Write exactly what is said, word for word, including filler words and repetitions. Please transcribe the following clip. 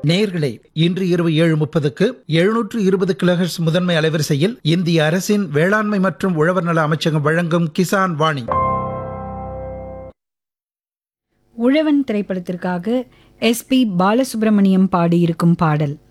நேயர்களே, இன்று இரவு ஏழு முப்பதுக்கு எழுநூற்று இருபது கிலோஹெர்ட்ஸ் முதன்மை அலைவரிசையில் இந்திய அரசின் வேளாண்மை மற்றும் உழவர் நல அமைச்சகம் வழங்கும் கிசான் வாணி. உழவன் திரைப்படத்திற்காக எஸ் பி பாலசுப்ரமணியம் பாடியிருக்கும் பாடல்.